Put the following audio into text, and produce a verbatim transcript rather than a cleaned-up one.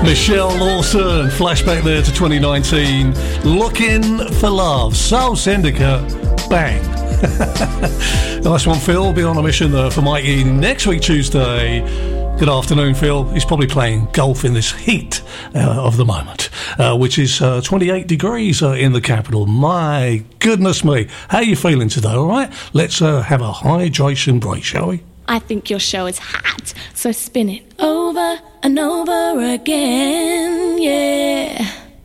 Michelle Lawson, flashback there to twenty nineteen. Looking for Love, Soul Syndicate, bang. Nice one, Phil. Be on a mission uh, for Mikey next week, Tuesday. Good afternoon, Phil. He's probably playing golf in this heat uh, of the moment, uh, which is uh, twenty-eight degrees uh, in the capital. My goodness me. How are you feeling today, all right? Let's uh, have a hydration break, shall we? I think your show is hot, so spin it over and over again, yeah.